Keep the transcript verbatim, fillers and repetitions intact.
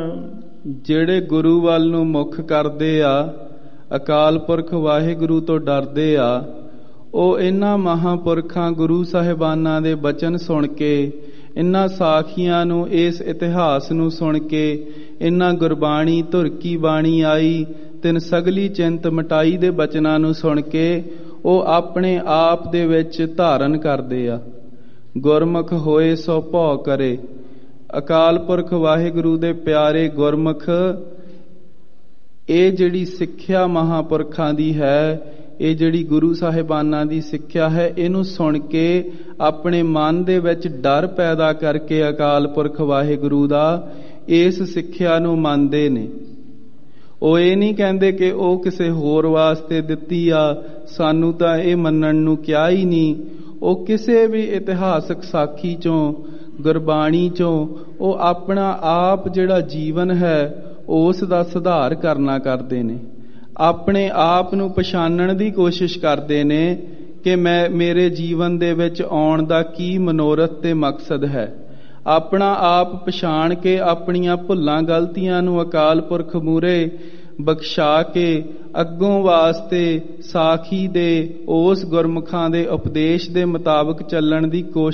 ਜਿਹੜੇ ਗੁਰੂ ਵੱਲ ਨੂੰ ਮੁੱਖ ਕਰਦੇ ਆ, ਅਕਾਲ ਪੁਰਖ ਵਾਹਿਗੁਰੂ ਤੋਂ ਡਰਦੇ ਆ, ਉਹ ਇਹਨਾਂ ਮਹਾਂਪੁਰਖਾਂ ਗੁਰੂ ਸਾਹਿਬਾਨਾਂ ਦੇ ਬਚਨ ਸੁਣ ਕੇ, ਇਹਨਾਂ ਸਾਖੀਆਂ ਨੂੰ, ਇਸ ਇਤਿਹਾਸ ਨੂੰ ਸੁਣ ਕੇ, ਇਹਨਾਂ ਗੁਰਬਾਣੀ ਧੁਰ ਕੀ ਬਾਣੀ ਆਈ ਤਿਨ ਸਗਲੀ ਚਿੰਤ ਮਟਾਈ ਦੇ ਬਚਨਾਂ ਨੂੰ ਸੁਣ ਕੇ ਉਹ ਆਪਣੇ ਆਪ ਦੇ ਵਿੱਚ ਧਾਰਨ ਕਰਦੇ ਆ। ਗੁਰਮੁਖ ਹੋਏ ਸੋ ਭਉ ਕਰੇ। ਅਕਾਲ ਪੁਰਖ ਵਾਹਿਗੁਰੂ ਦੇ ਪਿਆਰੇ ਗੁਰਮੁਖ, ਇਹ ਜਿਹੜੀ ਸਿੱਖਿਆ ਮਹਾਂਪੁਰਖਾਂ ਦੀ ਹੈ, ਇਹ ਜਿਹੜੀ ਗੁਰੂ ਸਾਹਿਬਾਨਾਂ ਦੀ ਸਿੱਖਿਆ ਹੈ, ਇਹਨੂੰ ਸੁਣ ਕੇ ਆਪਣੇ ਮਨ ਦੇ ਵਿੱਚ ਡਰ ਪੈਦਾ ਕਰਕੇ ਅਕਾਲ ਪੁਰਖ ਵਾਹਿਗੁਰੂ ਦਾ ਇਸ ਸਿੱਖਿਆ ਨੂੰ ਮੰਨਦੇ ਨੇ। ਉਹ ਇਹ ਨਹੀਂ ਕਹਿੰਦੇ ਕਿ ਉਹ ਕਿਸੇ ਹੋਰ ਵਾਸਤੇ ਦਿੱਤੀ ਆ, ਸਾਨੂੰ ਤਾਂ ਇਹ ਮੰਨਣ ਨੂੰ ਕਿਹਾ ਹੀ ਨਹੀਂ। ਉਹ ਕਿਸੇ ਵੀ ਇਤਿਹਾਸਕ ਸਾਖੀ ਚੋਂ, ਗੁਰਬਾਣੀ ਚੋਂ ਉਹ ਆਪਣਾ ਆਪ ਜਿਹੜਾ ਜੀਵਨ ਹੈ ਉਸ ਦਾ ਸੁਧਾਰ ਕਰਨਾ ਕਰਦੇ ਨੇ। ਆਪਣੇ ਆਪ ਨੂੰ ਪਛਾਣਨ ਦੀ ਕੋਸ਼ਿਸ਼ ਕਰਦੇ ਨੇ ਕਿ ਮੈਂ, ਮੇਰੇ ਜੀਵਨ ਦੇ ਵਿੱਚ ਆਉਣ ਦਾ ਕੀ ਮਨੋਰਥ ਤੇ ਮਕਸਦ ਹੈ। ਆਪਣਾ ਆਪ ਪਛਾਣ ਕੇ ਆਪਣੀਆਂ ਭੁੱਲਾਂ ਗਲਤੀਆਂ ਨੂੰ ਅਕਾਲ ਪੁਰਖ ਮੂਹਰੇ ਬਖਸ਼ਾ ਕੇ ਅੱਗੋਂ ਵਾਸਤੇ ਸਾਖੀ ਦੇ, ਉਸ ਗੁਰਮੁਖਾਂ ਦੇ ਉਪਦੇਸ਼ ਦੇ ਮੁਤਾਬਕ ਚੱਲਣ ਦੀ ਕੋਸ਼ਿਸ਼